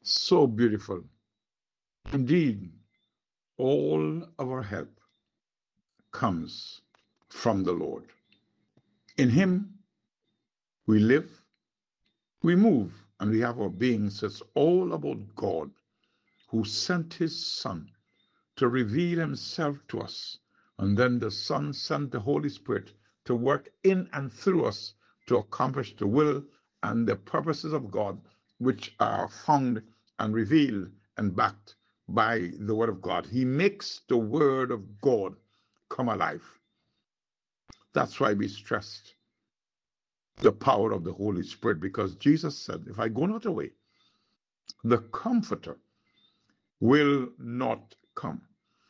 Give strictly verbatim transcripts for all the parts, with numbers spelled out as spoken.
So beautiful. Indeed, all of our help comes from the Lord. In Him we live, we move, and we have our being. So it's all about God who sent His Son to reveal Himself to us. And then the Son sent the Holy Spirit to work in and through us to accomplish the will and the purposes of God, which are found and revealed and backed by the Word of God. He makes the Word of God come alive. That's why we stressed the power of the Holy Spirit, because Jesus said, if I go not away, the Comforter will not come.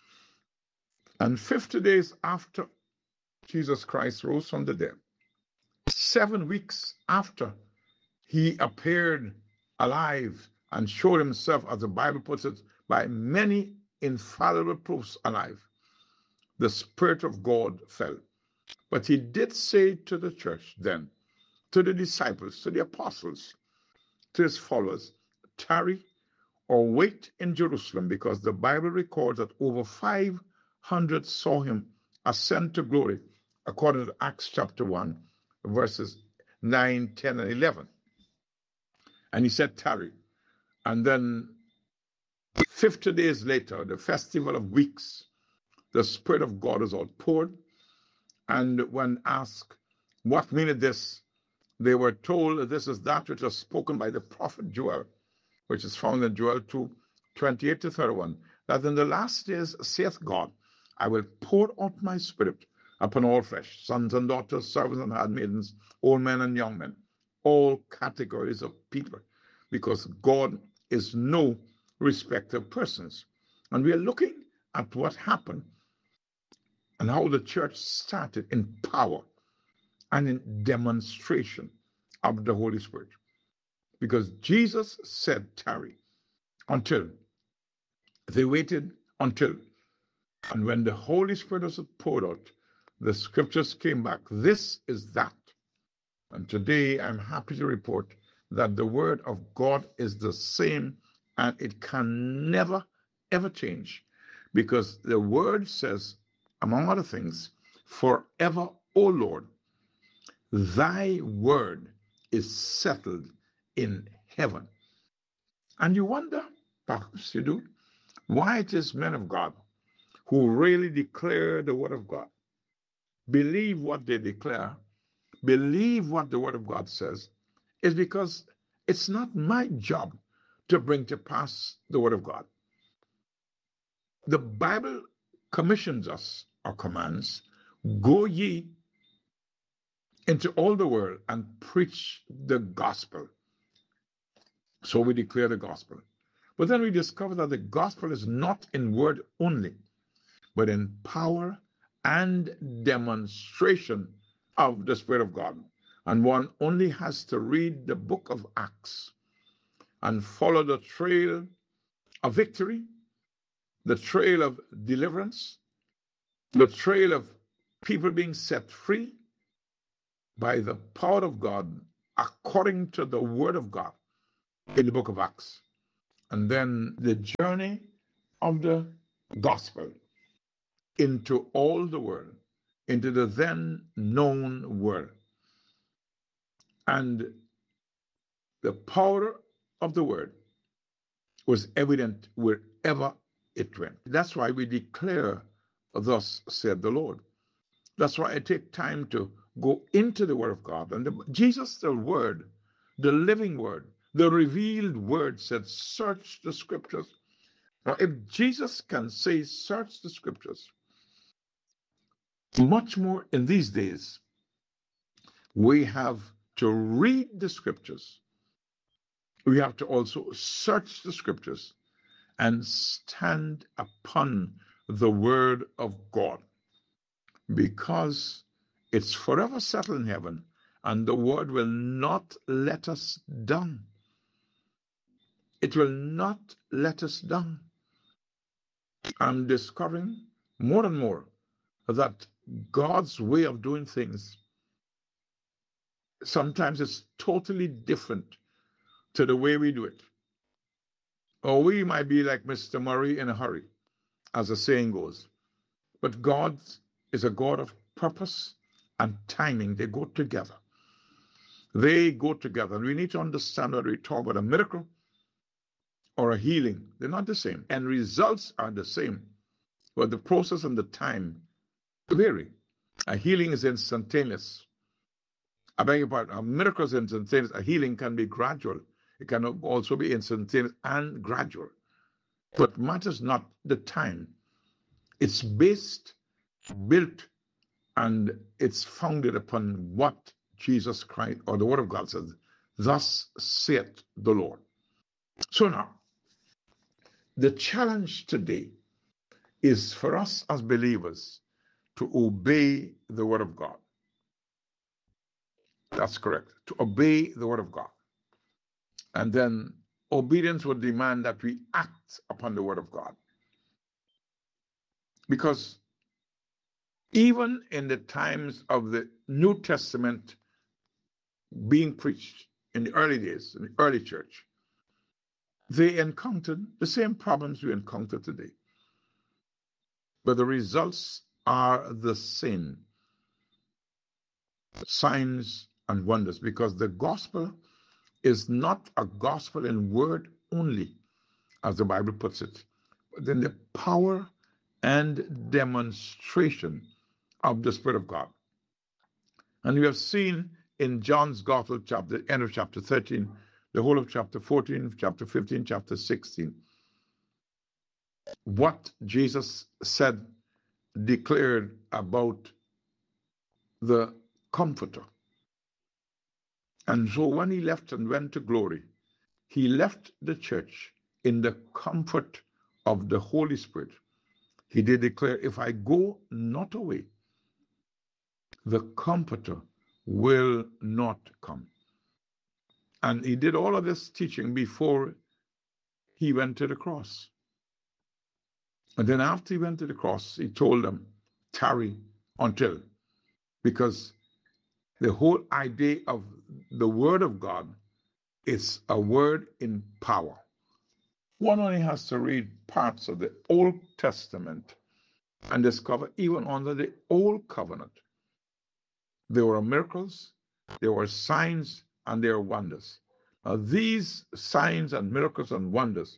And fifty days after Jesus Christ rose from the dead, seven weeks after he appeared alive and showed himself, as the Bible puts it, by many infallible proofs alive, the Spirit of God fell. But he did say to the church then, to the disciples, to the apostles, to his followers, tarry or wait in Jerusalem, because the Bible records that over five hundred saw him ascend to glory, according to Acts chapter one, verses nine, ten, and eleven. And he said, tarry. And then fifty days later, the festival of weeks, the Spirit of God is outpoured. And when asked, what meaneth this? They were told that this is that which was spoken by the prophet Joel, which is found in Joel two, twenty-eight to thirty-one, that in the last days, saith God, I will pour out my Spirit upon all flesh, sons and daughters, servants and handmaidens, old men and young men, all categories of people, because God is no respecter of persons. And we are looking at what happened and how the church started in power and in demonstration of the Holy Spirit. Because Jesus said, tarry, until they waited until, and when the Holy Spirit was poured out, the scriptures came back. This is that. And today I'm happy to report that the word of God is the same, and it can never, ever change. Because the word says, among other things, forever, O Lord, thy word is settled in heaven. And you wonder, perhaps you do, why it is men of God who really declare the word of God, believe what they declare, believe what the word of God says, is because it's not my job to bring to pass the word of God. The Bible commissions us, or commands, go ye into all the world and preach the gospel. So we declare the gospel. But then we discover that the gospel is not in word only, but in power and demonstration of the Spirit of God. And one only has to read the book of Acts and follow the trail of victory, the trail of deliverance, the trail of people being set free by the power of God according to the word of God in the book of Acts. And then the journey of the gospel into all the world, into the then known world. And the power of the word was evident wherever it went. That's why we declare, thus said the Lord. That's why I take time to go into the word of God. And the, Jesus, the word, the living word, the revealed word, said, search the scriptures. Now, if Jesus can say, search the scriptures, much more in these days, we have to read the scriptures. We have to also search the scriptures and stand upon the word of God, because it's forever settled in heaven, and the word will not let us down. It will not let us down. I'm discovering more and more that God's way of doing things sometimes is totally different to the way we do it. Or we might be like Mister Murray, in a hurry, as the saying goes. But God is a God of purpose and timing. They go together. They go together. And we need to understand whether we talk about a miracle or a healing. They're not the same. And results are the same. But the process and the time vary. A healing is instantaneous. I beg your pardon. A miracle is instantaneous. A healing can be gradual. It can also be instantaneous and gradual. But matters not the time. It's based, built, and it's founded upon what Jesus Christ or the Word of God says. Thus saith the Lord. So now, the challenge today is for us as believers to obey the Word of God. That's correct. To obey the Word of God. And then obedience would demand that we act upon the Word of God. Because even in the times of the New Testament being preached in the early days, in the early church, they encountered the same problems we encounter today. But the results are the same. Signs and wonders, because the gospel is not a gospel in word only, as the Bible puts it, but in the power and demonstration of the Spirit of God. And we have seen in John's Gospel, chapter, end of chapter thirteen, the whole of chapter fourteen, chapter fifteen, chapter sixteen, what Jesus said, declared about the Comforter. And so when he left and went to glory, he left the church in the comfort of the Holy Spirit. He did declare, if I go not away, the Comforter will not come. And he did all of this teaching before he went to the cross. And then after he went to the cross, he told them, tarry until, because the whole idea of the Word of God is a word in power. One only has to read parts of the Old Testament and discover even under the Old Covenant, there were miracles, there were signs, and there were wonders. Now, these signs and miracles and wonders,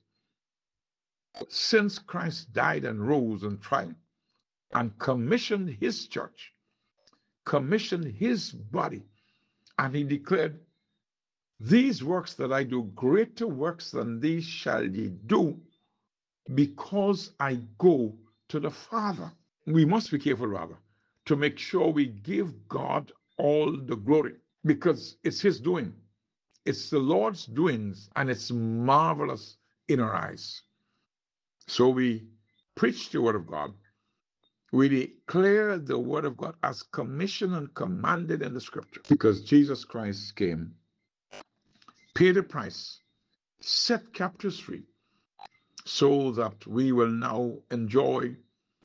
since Christ died and rose and triumphed and commissioned his church, commissioned his body, and he declared, these works that I do, greater works than these shall ye do, because I go to the Father. We must be careful, rather, to make sure we give God all the glory, because it's his doing. It's the Lord's doings, and it's marvelous in our eyes. So we preach the Word of God. We declare the Word of God as commissioned and commanded in the Scripture, because Jesus Christ came, paid the price, set captives free, so that we will now enjoy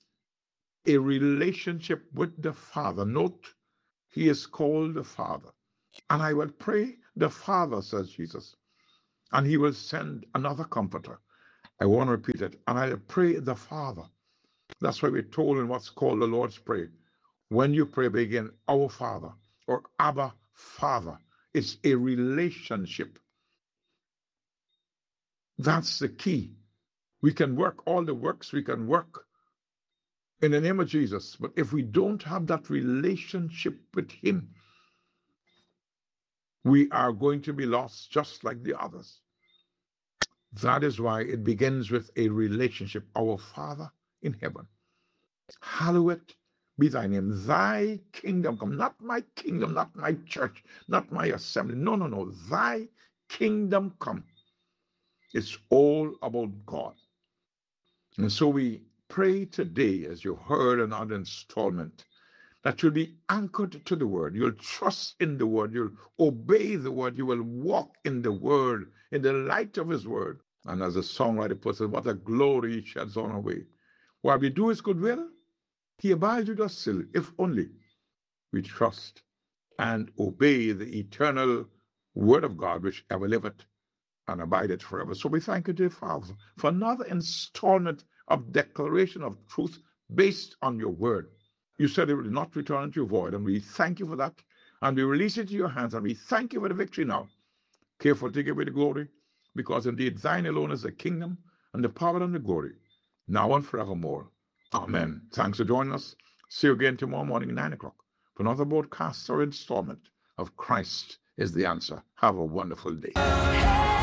a relationship with the Father. Note, he is called the Father. And I will pray the Father, says Jesus, and he will send another comforter. I want to repeat it. And I will pray the Father. That's why we're told in what's called the Lord's Prayer. When you pray, begin, our Father, or Abba, Father. It's a relationship. That's the key. We can work all the works, we can work in the name of Jesus, but if we don't have that relationship with him, we are going to be lost just like the others. That is why it begins with a relationship. Our Father in heaven, hallowed be thy name. Thy kingdom come. Not my kingdom, not my church, not my assembly. No, no, no. Thy kingdom come. It's all about God. And so we pray today, as you heard another installment, that you'll be anchored to the Word. You'll trust in the Word. You'll obey the Word. You will walk in the Word, in the light of his Word. And as the songwriter puts it, what a glory he sheds on our way. While we do his good will, he abides with us still, if only we trust and obey the eternal Word of God, which ever liveth and abideth forever. So we thank you, dear Father, for another installment of declaration of truth based on your word. You said it will not return unto your void, and we thank you for that. And we release it to your hands, and we thank you for the victory now. Careful to give away the glory, because indeed thine alone is the kingdom and the power and the glory, now and forevermore. Amen. Thanks for joining us. See you again tomorrow morning, nine o'clock, for another broadcast or installment of Christ is the Answer. Have a wonderful day.